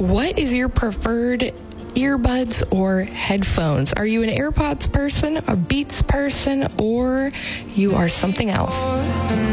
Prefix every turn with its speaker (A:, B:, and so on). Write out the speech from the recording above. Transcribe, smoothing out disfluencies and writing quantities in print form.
A: What is your preferred earbuds or headphones? Are you an AirPods person, a Beats person, or you are something else?